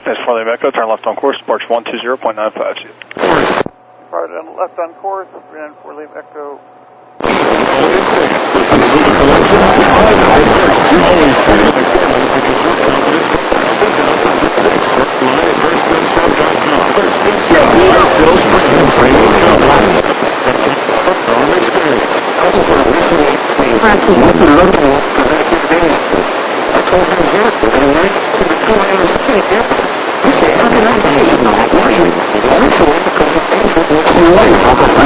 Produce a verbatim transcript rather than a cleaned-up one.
That's four Lima Echo, turn left on course, departure one two zero point nine five. Depart left on course, and four Lima Echo. Thank you.